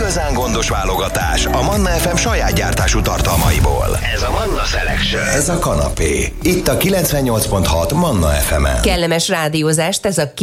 igazán gondos válogatás a Manna FM saját gyártású tartalmaiból. Ez a Manna Selection. Ez a kanapé. Itt a 98.6 Manna FM-en. Kellemes rádiózást, ez a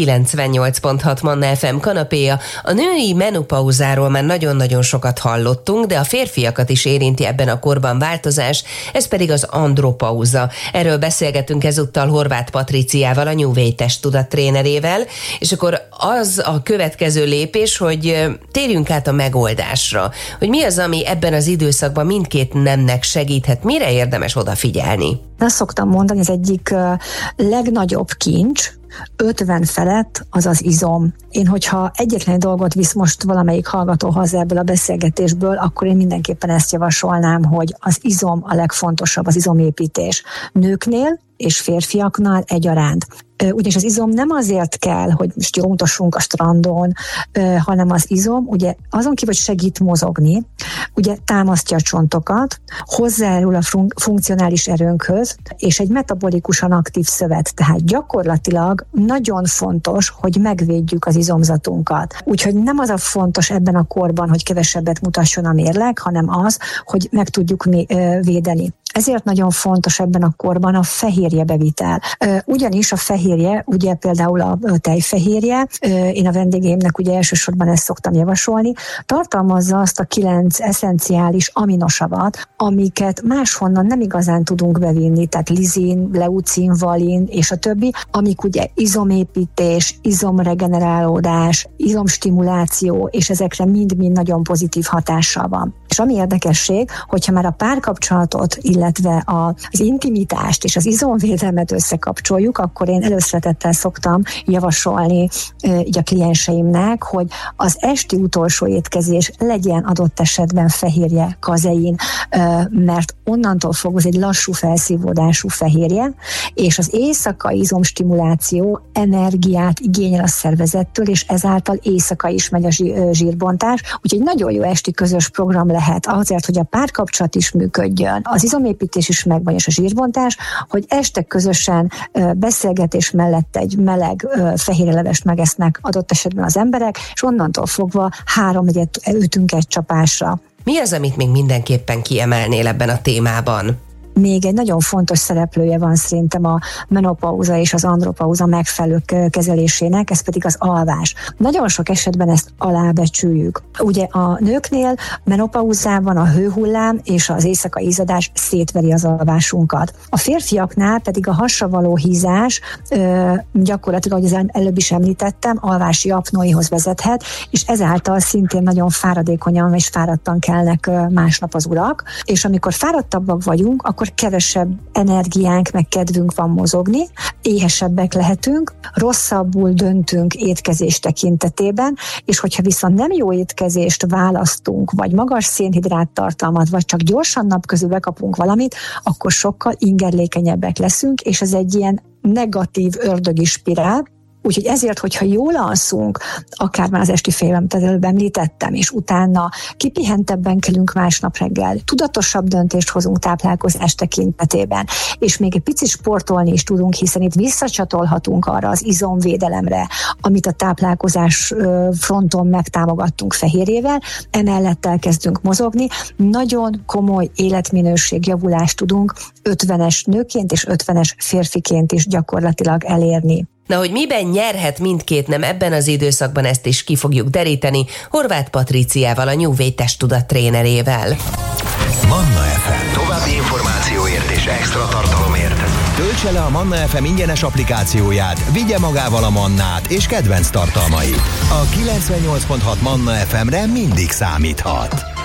98.6 Manna FM kanapéja. A női menopauzáról már nagyon-nagyon sokat hallottunk, de a férfiakat is érinti ebben a korban változás, ez pedig az andropauza. Erről beszélgetünk ezúttal Horváth Patriciával, a New Way testtudattrénerével, és akkor az a következő lépés, hogy térjünk át a megoldásra, hogy mi az, ami ebben az időszakban mindkét nemnek segíthet, mire érdemes odafigyelni. Azt szoktam mondani, az egyik legnagyobb kincs, 50 felett az az izom. Én, hogyha egyetlen dolgot visz most valamelyik hallgató haza ebből a beszélgetésből, akkor én mindenképpen ezt javasolnám, hogy az izom a legfontosabb, az izomépítés. Nőknél és férfiaknál egyaránt. Ugyanis az izom nem azért kell, hogy most jól mutassunk a strandon, hanem az izom ugye azon kívül, hogy segít mozogni, ugye támasztja a csontokat, hozzájárul a funkcionális erőnkhöz, és egy metabolikusan aktív szövet, tehát gyakorlatilag nagyon fontos, hogy megvédjük az izomzatunkat. Úgyhogy nem az a fontos ebben a korban, hogy kevesebbet mutasson a mérleg, hanem az, hogy meg tudjuk védeni. Ezért nagyon fontos ebben a korban a fehérje bevitel. Ugyanis a fehérje, ugye például a tejfehérje, én a vendégeimnek ugye elsősorban ezt szoktam javasolni, tartalmazza azt a 9 eszenciális aminosavat, amiket máshonnan nem igazán tudunk bevinni, tehát lizin, leucin, valin és a többi, amik ugye izomépítés, izomregenerálódás, izomstimuláció, és ezekre mind-mind nagyon pozitív hatással van. És ami érdekesség, hogyha már a párkapcsolatot, illetve az intimitást és az izomvédelmet összekapcsoljuk, akkor én előszeretettel szoktam javasolni így a klienseimnek, hogy az esti utolsó étkezés legyen adott esetben fehérje, kazein, mert onnantól fogva ez egy lassú felszívódású fehérje, és az éjszakai izomstimuláció energiát igényel a szervezettől, és ezáltal éjszaka is megy a zsírbontás, úgyhogy nagyon jó esti közös program lehet azért, hogy a párkapcsolat is működjön, az izomépítés is megvan, és a zsírbontás, hogy este közösen beszélgetés mellett egy meleg fehérjelevest megesznek adott esetben az emberek, és onnantól fogva 3-4 ütünk egy csapásra. Mi az, amit még mindenképpen kiemelnél ebben a témában? Még egy nagyon fontos szereplője van szerintem a menopauza és az andropauza megfelelő kezelésének, ez pedig az alvás. Nagyon sok esetben ezt alábecsüljük. Ugye a nőknél menopauzában a hőhullám és az éjszakai izzadás szétveri az alvásunkat. A férfiaknál pedig a hasra való hízás gyakorlatilag, ahogy az előbb is említettem, alvási apnoéhoz vezethet, és ezáltal szintén nagyon fáradékonyan és fáradtan kelnek másnap az urak, és amikor fáradtabbak vagyunk, akkor kevesebb energiánk, meg kedvünk van mozogni, éhesebbek lehetünk, rosszabbul döntünk étkezés tekintetében, és hogyha viszont nem jó étkezést választunk, vagy magas szénhidrát tartalmat, vagy csak gyorsan napközül bekapunk valamit, akkor sokkal ingerlékenyebbek leszünk, és ez egy ilyen negatív ördögi spirál. Úgyhogy ezért, hogyha jól alszunk, akár már az esti félben, amit előbb említettem, és utána kipihentebben kelünk másnap reggel, tudatosabb döntést hozunk táplálkozás tekintetében, és még egy picit sportolni is tudunk, hiszen itt visszacsatolhatunk arra az izomvédelemre, amit a táplálkozás fronton megtámogattunk fehérjével, emellett elkezdünk mozogni, nagyon komoly életminőségjavulást tudunk 50-es nőként és 50-es férfiként is gyakorlatilag elérni. Na, hogy miben nyerhet mindkét nem ebben az időszakban, ezt is ki fogjuk deríteni Horváth Patriciával, a New Way testtudattrénerével. Manna FM. További információért és extra tartalomért töltse le a Manna FM ingyenes applikációját, vigye magával a Mannát és kedvenc tartalmait. A 98.6 Manna FM-re mindig számíthat.